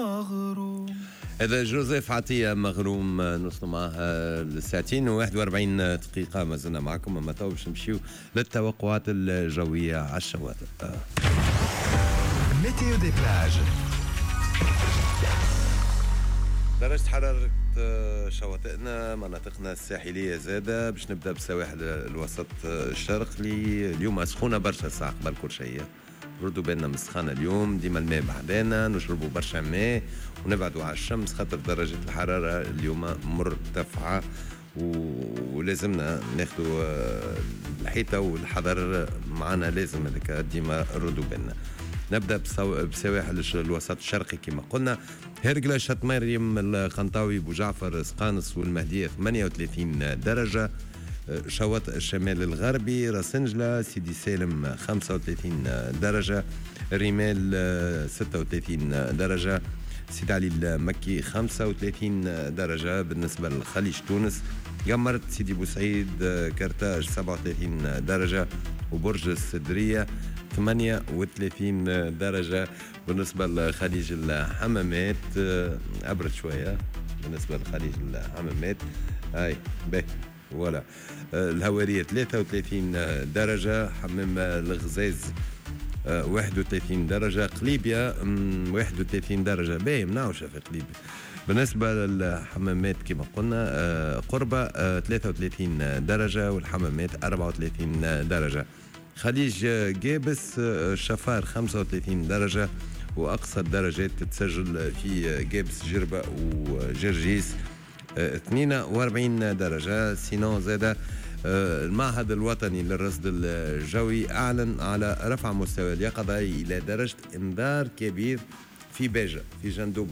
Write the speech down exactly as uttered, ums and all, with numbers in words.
مغروم. هذا جوزيف عطية مغروم، نوصلوا معاه لساعتين وواحد وأربعين دقيقة. ما زلنا معكم، أما تو باش نمشيو للتوقعات الجوية على الشواطئ. ميتيو دي بلاج. درجة حرارة شواطئنا مناطقنا الساحلية زادة. باش نبدأ بالسواحل الوسط الشرقي. اليوم سخونة برشا ساعة قبل كل شيء. ردوا بالنا من السخانة اليوم، ديما الماء بحدانا، نشربوا برشا ماء ونبعدوا على الشمس خاطر درجة الحرارة اليوم مرتفعة، ولازمنا ناخدوا الحيطة والحذر معنا، لازم هذاك ديما ردوا بالنا. نبدأ بسواحل الوسط الشرقي كما قلنا. هرقلة، شط مريم، القنطاوي، بوجعفر، سقانس والمهدية ثمانية وثلاثين درجة. شواطئ الشمال الغربي، راسنجلة، سيدي سالم خمسة وثلاثين درجة، الرمال ستة وثلاثين درجة، سيد علي المكي خمسة وثلاثين درجة. بالنسبة لخليج تونس، قمرت، سيدي بوسعيد، كرتاج سبعة وثلاثين درجة، وبرج السدرية ثمانية وثلاثين درجة. بالنسبة لخليج الحمامات أبرد شوية. بالنسبة لخليج الحمامات هاي به ولا الهوارية ثلاثة وثلاثين درجة، حمام الغزاز واحد وثلاثين درجة، قليبية واحد وثلاثين درجة. باهي منعوشة في قليبية. بالنسبة للحمامات كما قلنا قربة ثلاثة وثلاثين درجة، والحمامات أربعة وثلاثين درجة. خليج جابس شفار خمسة وثلاثين درجة، وأقصى الدرجات تتسجل في جابس جربة وجرجيس اثنين وأربعين درجة. سينو زاد المعهد الوطني للرصد الجوي أعلن على رفع مستوى اليقظة إلى درجة إنذار كبير في باجة في جندوب